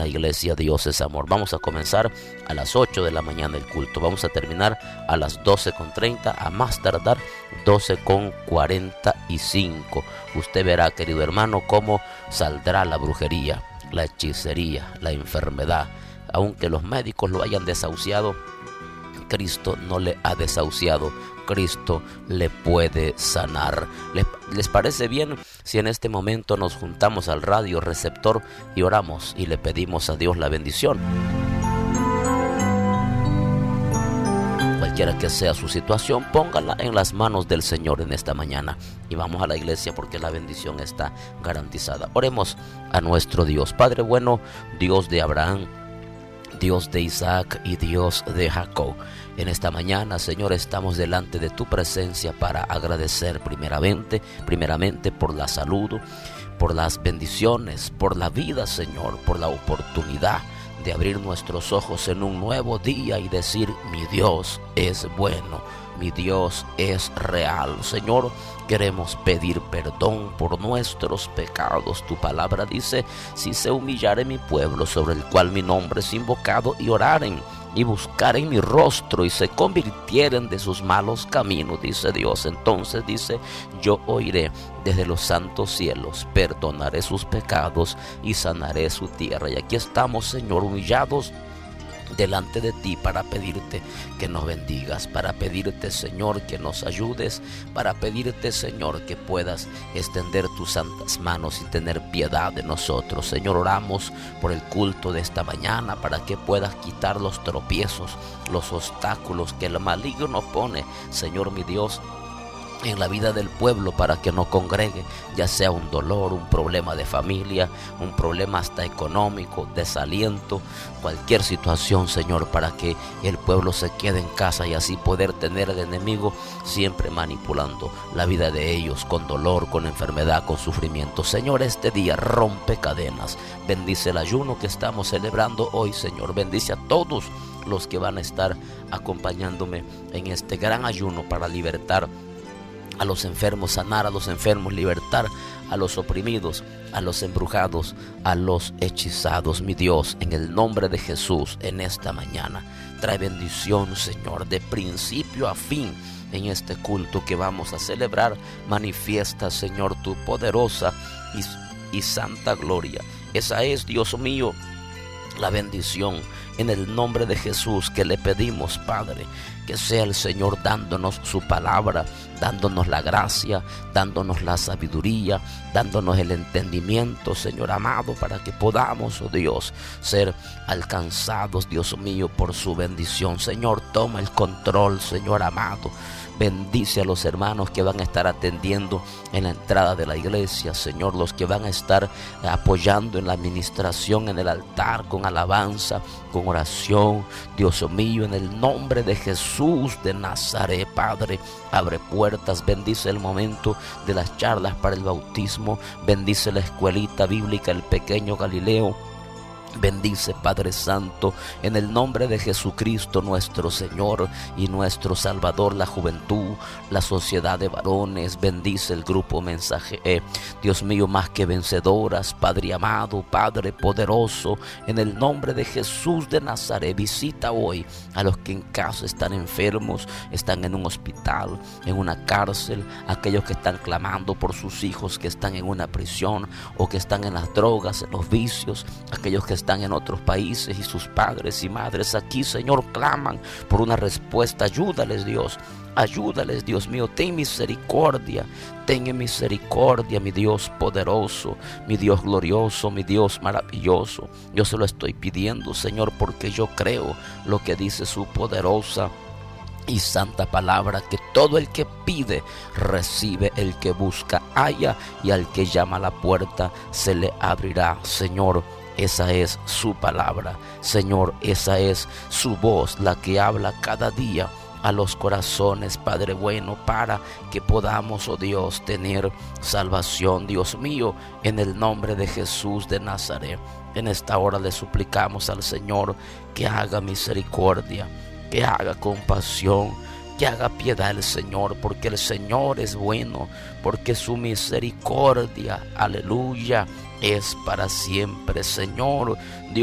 la iglesia Dios es Amor. Vamos a comenzar a las 8 de la mañana el culto. Vamos a terminar a las 12:30, a más tardar 12:45. Usted verá, querido hermano, cómo saldrá la brujería, la hechicería, la enfermedad. Aunque los médicos lo hayan desahuciado, Cristo no le ha desahuciado. Cristo le puede sanar. ¿Les parece bien si en este momento nos juntamos al radio receptor y oramos y le pedimos a Dios la bendición? Cualquiera que sea su situación, póngala en las manos del Señor en esta mañana. Y vamos a la iglesia porque la bendición está garantizada. Oremos a nuestro Dios. Padre bueno, Dios de Abraham, Dios de Isaac y Dios de Jacob. En esta mañana, Señor, estamos delante de tu presencia para agradecer primeramente por la salud, por las bendiciones, por la vida, Señor, por la oportunidad de abrir nuestros ojos en un nuevo día y decir: mi Dios es bueno, mi Dios es real. Señor, queremos pedir perdón por nuestros pecados. Tu palabra dice: si se humillare mi pueblo, sobre el cual mi nombre es invocado, y oraren y buscaren mi rostro y se convirtieren de sus malos caminos, dice Dios, entonces dice: yo oiré desde los santos cielos, perdonaré sus pecados y sanaré su tierra. Y aquí estamos, Señor, humillados delante de ti para pedirte que nos bendigas, para pedirte, Señor, que nos ayudes, para pedirte, Señor, que puedas extender tus santas manos y tener piedad de nosotros. Señor, oramos por el culto de esta mañana para que puedas quitar los tropiezos, los obstáculos que el maligno pone, Señor mi Dios, en la vida del pueblo para que no congregue, ya sea un dolor, un problema de familia, un problema hasta económico, desaliento, cualquier situación, Señor, para que el pueblo se quede en casa y así poder tener al enemigo siempre manipulando la vida de ellos con dolor, con enfermedad, con sufrimiento. Señor, este día rompe cadenas, bendice el ayuno que estamos celebrando hoy, Señor, bendice a todos los que van a estar acompañándome en este gran ayuno para libertar a los enfermos, sanar a los enfermos, libertar a los oprimidos, a los embrujados, a los hechizados. Mi Dios, en el nombre de Jesús, en esta mañana, trae bendición, Señor, de principio a fin. En este culto que vamos a celebrar, manifiesta, Señor, tu poderosa y santa gloria. Esa es, Dios mío, la bendición en el nombre de Jesús que le pedimos, Padre, que sea el Señor dándonos su palabra, dándonos la gracia, dándonos la sabiduría, dándonos el entendimiento, Señor amado, para que podamos, oh Dios, ser alcanzados, Dios mío, por su bendición. Señor, toma el control, Señor amado. Bendice a los hermanos que van a estar atendiendo en la entrada de la iglesia, Señor, los que van a estar apoyando en la administración, en el altar, con alabanza, con oración. Dios mío, en el nombre de Jesús de Nazaret, Padre, abre puertas, bendice el momento de las charlas para el bautismo, bendice la escuelita bíblica, el pequeño Galileo. Bendice, Padre Santo, en el nombre de Jesucristo nuestro Señor y nuestro Salvador, la juventud, la sociedad de varones. Bendice el grupo Mensaje, Dios mío, más que vencedoras, Padre amado, Padre poderoso, en el nombre de Jesús de Nazaret. Visita hoy a los que en casa están enfermos, están en un hospital, en una cárcel, aquellos que están clamando por sus hijos que están en una prisión o que están en las drogas, en los vicios, aquellos que están en otros países y sus padres y madres aquí, Señor, claman por una respuesta. Ayúdales, Dios. Ayúdales, Dios mío. Ten misericordia, mi Dios poderoso, mi Dios glorioso, mi Dios maravilloso. Yo se lo estoy pidiendo, Señor, porque yo creo lo que dice su poderosa y santa palabra, que todo el que pide recibe, el que busca halla, y al que llama a la puerta se le abrirá. Señor, esa es su palabra, Señor, esa es su voz, la que habla cada día a los corazones, Padre bueno, para que podamos, oh Dios, tener salvación. Dios mío, en el nombre de Jesús de Nazaret, en esta hora le suplicamos al Señor que haga misericordia, que haga compasión, que haga piedad el Señor, porque el Señor es bueno, porque su misericordia, aleluya, es para siempre. Señor, Dios